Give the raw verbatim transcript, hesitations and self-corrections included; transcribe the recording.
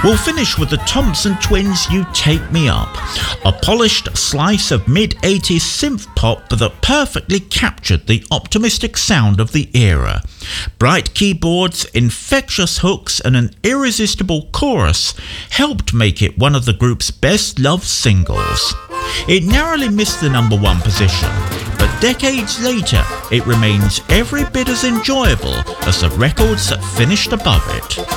We'll finish with the Thompson Twins' You Take Me Up, a polished slice of mid-eighties synth pop that perfectly captured the optimistic sound of the era. Bright keyboards, infectious hooks and an irresistible chorus helped make it one of the group's best-loved singles. It narrowly missed the number one position, but decades later it remains every bit as enjoyable as the records that finished above it.